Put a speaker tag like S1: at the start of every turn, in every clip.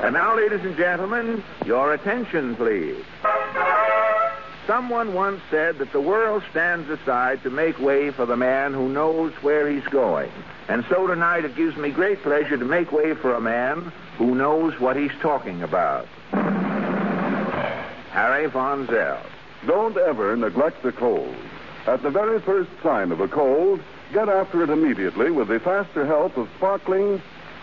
S1: And now, ladies and gentlemen, your attention, please. Someone once said that the world stands aside to make way for the man who knows where he's going. And so tonight it gives me great pleasure to make way for a man who knows what he's talking about. Harry Von Zell.
S2: Don't ever neglect the cold. At the very first sign of a cold, get after it immediately with the faster help of sparkling,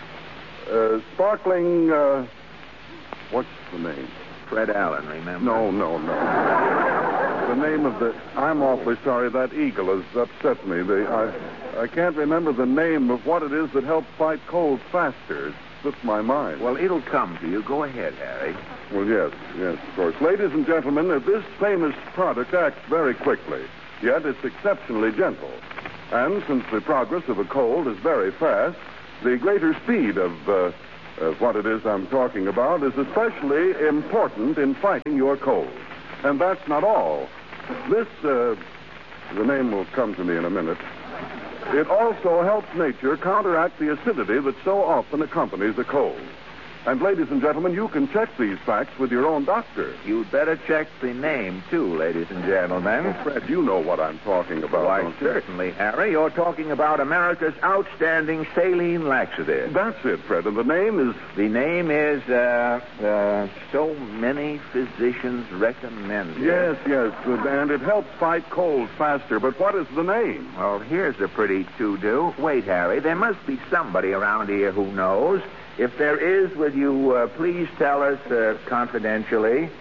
S2: what's the name?
S1: Fred Allen, remember?
S2: No. The name of I'm awfully sorry, that eagle has upset me. I can't remember the name of what it is that helps fight colds faster. It slips my mind.
S1: Well, it'll come to you. Go ahead, Harry.
S2: Well, yes, of course. Ladies and gentlemen, this famous product acts very quickly, yet it's exceptionally gentle. And since the progress of a cold is very fast, the greater speed of what it is I'm talking about is especially important in fighting your cold. And that's not all. This, the name will come to me in a minute. It also helps nature counteract the acidity that so often accompanies a cold. And, ladies and gentlemen, you can check these facts with your own doctor.
S1: You'd better check the name, too, ladies and gentlemen.
S2: Oh, Fred, you know what I'm talking about,
S1: Why,
S2: don't you?
S1: certainly, Harry. You're talking about America's outstanding saline laxative.
S2: That's it, Fred. And the name is...
S1: The name is, so many physicians recommend it.
S2: Yes, and it helps fight colds faster. But what is the name?
S1: Well, here's a pretty to-do. Wait, Harry. There must be somebody around here who knows. If there is, will you please tell us confidentially?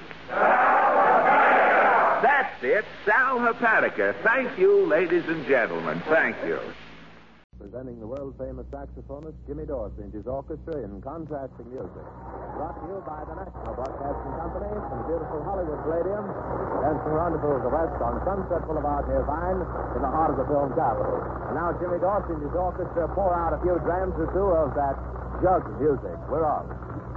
S1: That's it, Sal Hepatica. Thank you, ladies and gentlemen. Thank you.
S3: Presenting the world-famous saxophonist Jimmy Dorsey and his orchestra in contrasting music. Brought to you by the National Broadcasting Company from beautiful Hollywood Palladium, dancing rendezvous of the West on Sunset Boulevard near Vine, in the heart of the film capital. And now Jimmy Dorsey and his orchestra pour out a few drams or two of that jug music. We're off.